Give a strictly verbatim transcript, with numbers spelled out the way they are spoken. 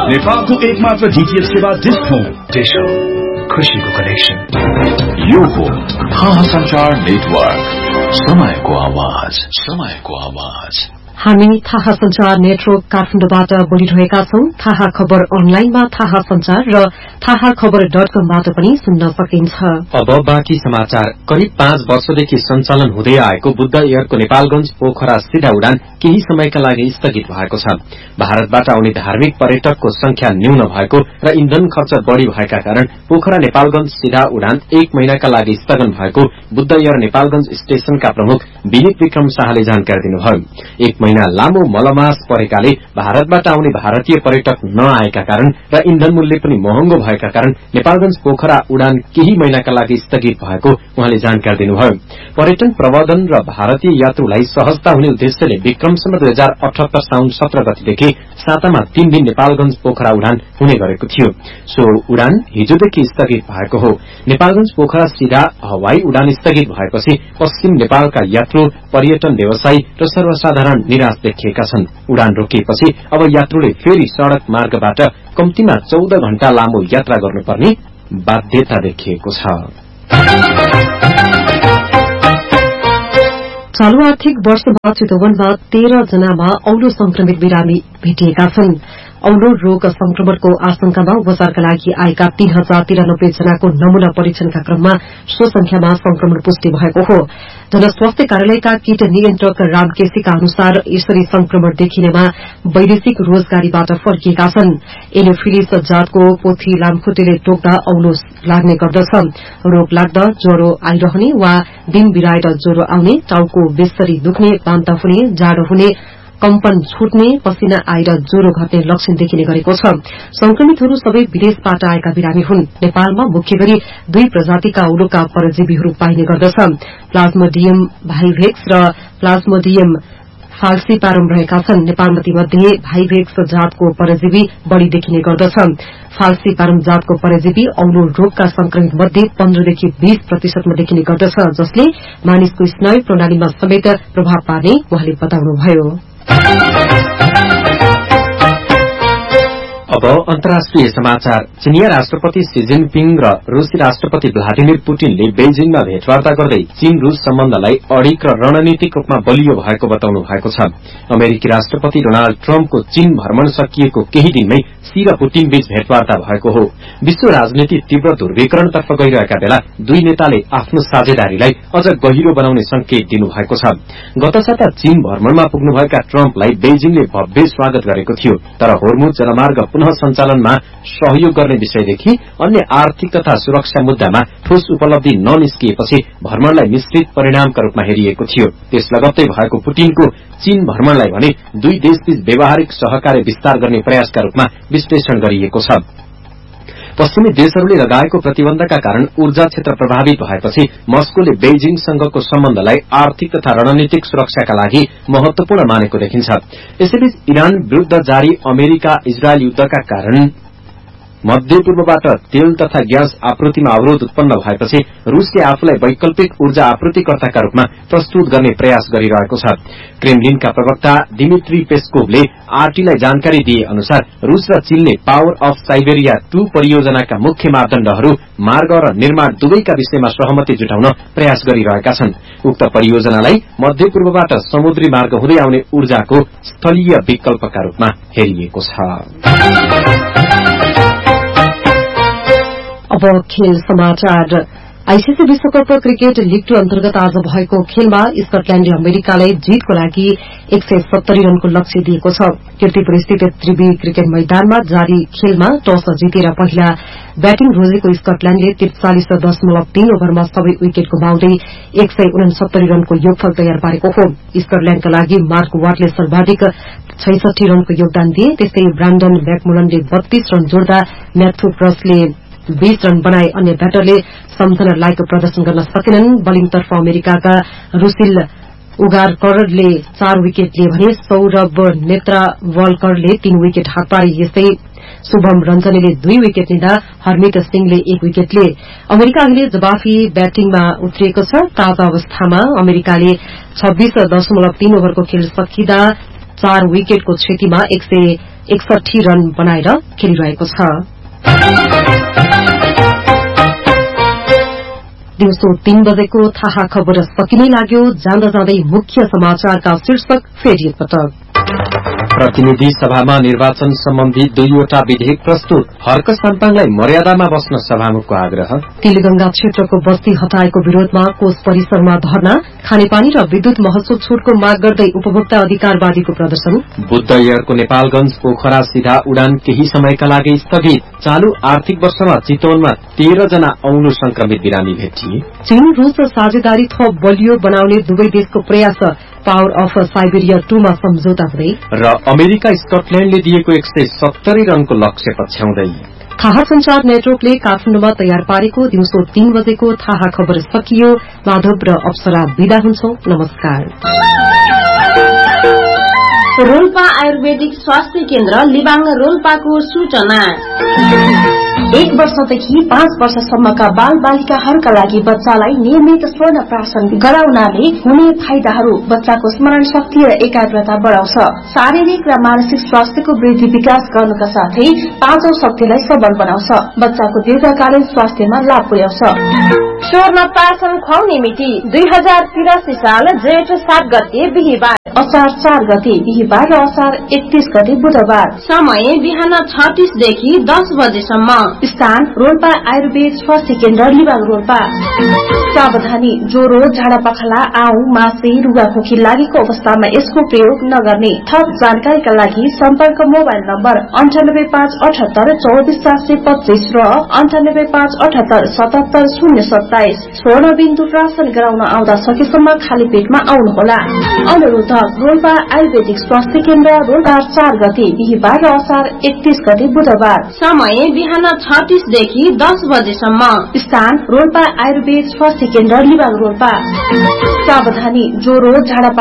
नेपालको एकमात्र डीटीएच सेवा डिश होम। डिश होम, खुशीको कनेक्सन। यो हो थाहा संचार नेटवर्क, समयको आवाज, समयको आवाज। हामी थाहा संचार नेटवर्क काठमाडौँबाट बोलिरहेका छौं। थाहा खबर अनलाइनमा थाहा संचार र थाहा खबर डट कमबाट पनि सुन्न सकिन्छ। अब बाँकी समाचार। करिब पाँच वर्षदेखि सञ्चालन हुँदै आएको बुद्ध एयरको नेपालगंज पोखरा सीधा उडान केही समयका लागि स्थगित भएको छ। भारतबाट आउने धार्मिक पर्यटकको संख्या न्यून भएको र इन्धन खर्च बढ़ी भएका कारण पोखरा नेपालगंज सीधा उडान एक महिनाका लागि स्थगन भएको बुद्ध एयर नेपालगंज स्टेशनका प्रमुख विनित विक्रम शाहले जानकारी दिनुभयो। एक महिना लामो मलमास परेकाले भारतबाट आउने भारतीय पर्यटक नआएका कारण र इन्धन मूल्य पनि महँगो भएका कारण नेपालगंज पोखरा उडान केही महिनाका लागि स्थगित भएको उहाँले जानकारी दिनुभयो। पर्यटन प्रवर्धन र भारतीय यात्रुलाई सहजता हुने उद्देश्यले विक्रमसम्म दुई हजार अठहत्तर साउन सत्र गतिदेखि सातामा तीन दिन नेपालगंज पोखरा उडान हुने गरेको थियो। सो उडान हिजोदेखि स्थगित भएको हो। नेपालगंज पोखरा सीधा हवाई उडान स्थगित भएपछि पश्चिम नेपालका यात्रु, पर्यटन व्यवसायी र सर्वसाधारण निराश देखिएका छन्। उडान रोकिएपछि अब यात्रुले फेरि सड़क मार्गबाट कम्तीमा चौध घण्टा लामो यात्रा गर्नुपर्ने बाध्यता देखिएको छ। चालू आर्थिक वर्षमा चितवनमा तेह्र जनामा औलो संक्रमित बिरामी भेटिएका छन्। औलो रोग संक्रमणको आशंकामा उपचारका लागि आएका तीन हजार तिरानब्बे जनाको नमूना परीक्षणका क्रममा सो संख्यामा संक्रमण पुष्टि भएको हो। जनस्वास्थ्य कार्यालयका कीट नियन्त्रक रामकेसीका अनुसार यसरी संक्रमण देखिनेमा वैदेशिक रोजगारीबाट फर्किएका छन्। एनोफिलिस जातको पोथी लामखुट्टेले टोक्दा औलो लाग्ने गर्दछ। रोग लाग्दा ज्वरो आइरहने वा दिन बिराएर ज्वरो आउने, टाउको बेसरी दुख्ने, बान्ता हुने, जाडो हुने, कम्पन छुट्ने, पसिना आएर ज्वरो घट्ने लक्षण देखिने गरेको छ। संक्रमितहरू सबै विदेशबाट आएका बिरामी हुन्। नेपालमा मुख्य गरी दुई प्रजातिका औलोका परजीवीहरू पाइने गर्दछ। प्लाज्मोडियम भाइभेक्स र प्लाज्मोडियम फाल्सिपारम रहेका छन्। नेपालमा तीमध्ये भाइभेक्स जातको परजीवी बढ़ी देखिने गर्दछ। फाल्सिपारम जातको परजीवी औलो रोगका संक्रमित मध्ये पन्ध्रदेखि बीस प्रतिशतमा देखिने गर्दछ, जसले मानिसको स्नायु प्रणालीमा समेत प्रभाव पार्ने उहाँले बताउनुभयो। अब अन्तर्राष्ट्रिय समाचार। चिनिया राष्ट्रपति शी जिनपिङ र रूसी राष्ट्रपति भ्लादिमिर पुटिनले बेइजिङमा भेटवार्ता गर्दै चीन रूस सम्बन्धलाई अडिक र रणनीतिक रूपमा बलियो भएको बताउनु भएको छ। अमेरिकी राष्ट्रपति डोनाल्ड ट्रम्पको चीन भ्रमण सकिएको केही दिनमै शी र पुटिन बीच भेटवार्ता भएको हो। विश्व राजनीति तीव्र ध्रुवीकरणतर्फ गइरहेका बेला दुई नेताले आफ्नो साझेदारीलाई अझ गहिरो बनाउने संकेत दिनुभएको छ। गत साता चीन भ्रमणमा पुग्नुभएका ट्रम्पलाई बेइजिङले भव्य स्वागत गरेको थियो, तर होर्मुज जलमार्ग पुनः सञ्चालनमा सहयोग गर्ने विषयदेखि अन्य आर्थिक तथा सुरक्षा मुद्दामा ठोस उपलब्धि ननिस्किएपछि भ्रमणलाई मिश्रित परिणामका रूपमा हेरिएको थियो। त्यस लगत्तै भएको पुटिनको चीन भ्रमणलाई भने दुई देशबीच व्यावहारिक सहकार्य विस्तार गर्ने प्रयासका रूपमा विश्लेषण गरिएको छ। पश्चिमी देशहरूले लगाएको प्रतिबन्धका कारण ऊर्जा क्षेत्र प्रभावित भएपछि मस्कोले बेइजिङसँगको सम्बन्धलाई आर्थिक तथा रणनीतिक सुरक्षाका लागि महत्वपूर्ण मानेको देखिन्छ। यसैबीच इरान विरूद्ध जारी अमेरिका इजरायल युद्धका कारण मध्यपूर्वबाट तेल तथा ग्यास आपूर्तिमा अवरोध उत्पन्न भएपछि रूसले आफूलाई वैकल्पिक ऊर्जा आपूर्तिकर्ताका रूपमा प्रस्तुत गर्ने प्रयास गरिरहेको छ। क्रेमलिनका प्रवक्ता दिमित्री पेस्कोभले आरटीलाई जानकारी दिए अनुसार रूस र चीनले पावर अफ साइबेरिया टू परियोजनाका मुख्य मापदण्डहरू, मार्ग र निर्माण दुवैका विषयमा सहमति जुटाउन प्रयास गरिरहेका छन्। उक्त परियोजनालाई मध्यपूर्वबाट समुद्री मार्ग हुँदै आउने ऊर्जाको स्थलीय विकल्पका रूपमा हेरिएको छ। अब खेल समाचार। आईसीसी विश्वकप क्रिकेट लीग टू अन्तर्गत आज भएको खेलमा स्कटल्याण्डले अमेरिकालाई जीतको लागि एक सय सत्तरी रनको लक्ष्य दिएको छ। किर्तिपुर स्थित त्रिवी क्रिकेट मैदानमा जारी खेलमा टस जितेर पहिला ब्याटिङ रोजेको स्कटल्याण्डले त्रिचालिस दशमलव तीन ओभरमा सबै विकेट गुमाउँदै एक सय उनसत्तरी रनको योगफल तयार पारेको हो। स्कटल्याण्डका लागि मार्क वाटले सर्वाधिक छैसठी रनको योगदान दिए। त्यस्तै ब्रान्डन मैकमुलनले बत्तीस रन जोड्दा म्याथ्यू प्रसले बीस रन बनाए। अन्य ब्याटरले सम्झना लायक प्रदर्शन गर्न सकेनन्। बलिङतर्फ अमेरिकाका रुसिल उगारकरले चार विकेट लिए भने सौरभ नेत्रावलकरले तीन विकेट हात पारे। यस्तै शुभम रञ्जनेले दुई विकेट लिँदा हरमित सिंहले एक विकेट लिए। अमेरिका अहिले जवाफी ब्याटिङमा उत्रिएको छ। ताजा अवस्थामा अमेरिकाले छब्बीस दशमलव तीन ओभरको खेल सकिँदा चार विकेटको क्षतिमा एक सय एकसठी रन बनाएर खेलिरहेको छ। दिउँसो तीन बजेको थाहा खबर सकिनै लाग्यो। जाँदा जाँदै मुख्य समाचारका शीर्षक फेरि एकपटक। प्रतिनिधि सभामा निर्वाचन सम्बन्धी दुईवटा विधेयक प्रस्तुत। हर्क साम्पाङलाई मर्यादामा बस्न सभामुखको आग्रह। तिलगंगा क्षेत्रको बस्ती हटाएको विरोधमा कोष परिसरमा धरना। खानेपानी र विद्युत महसुल छूटको माग गर्दै उपभोक्ता अधिकारवादीको प्रदर्शन। बुद्ध एयरको नेपालगंज पोखरा सीधा उडान केही समयका लागि स्थगित। चालू आर्थिक वर्षमा चितवनमा तेह्र जना औलो संक्रमित बिरामी भेटिए। चीन रूस साझेदारी थप बलियो बनाउने दुवै देशको प्रयास। पावर अफ साइबेरिया टूमा सम्झौता हुँदै र अमेरिका स्कटल्याण्डले दिएको एक सय सत्तरी रनको लक्ष्य पछ्याउँदै। थाहा संचार नेटवर्कले काठमाडौँमा तयार पारेको दिउँसो तीन बजेको थाहा खबर सकियो। माधव र अप्सरा विदा हुन्छौं। नमस्कार। रोल्पा आयुर्वेदिक स्वास्थ्य केन्द्र लिबाङ रोल्पाको सूचना। एक वर्षदेखि पाँच वर्षसम्मका बाल बालिकाहरूका लागि बच्चालाई नियमित स्वर्ण प्राशन गराउनाले हुने फाइदाहरू बच्चाको स्मरण शक्ति र एकाग्रता बढाउँछ। शारीरिक र मानसिक स्वास्थ्यको वृद्धि विकास गर्नुका साथै पाचन शक्तिलाई सबल बनाउँछ। बच्चाको दीर्घकालीन स्वास्थ्यमा लाभ पुर्याउँछ। स्वर्ण प्राशन खुवाउने मिति दुई हजार तिरासी साल जेठ सात गते बिहिबार, असार चार गते बिहिबार र असार एकतीस गते बुधबार। समय बिहान छत्तीसदेखि दस बजेसम्म। स्थान रोल्पा आयुर्वेद स्वास्थ्य केन्द्र लिबाङ रोल्पा। सावधानी, ज्वरो, झाडा पखाला, आउ, मासे, रुगाखोकी लागेको अवस्थामा यसको प्रयोग नगर्ने। थप जानकारीका लागि सम्पर्क मोबाइल नम्बर अन्ठानब्बे पाँच अठहत्तर चौबिस चार सय पच्चीस र अन्ठानब्बे पाँच अठहत्तर सतहत्तर शून्य सत्ताइस। स्वर्ण बिन्दु प्राशन गराउन आउँदा सकेसम्म खाली पेटमा आउनुहोला। अनुरोधक रोल्पा आयुर्वेदिक स्वास्थ्य केन्द्र रोल्पा चार गते बिहिबार र असार एकतीस गते बुधबार। समय बिहान छत्तीसदेखि दस बजेसम्म। स्थान रोल्पा आयुर्वेद स्वास्थ्य केन्द्र लिबाङ रोल्पा। सावधानी, ज्वरो, झाडा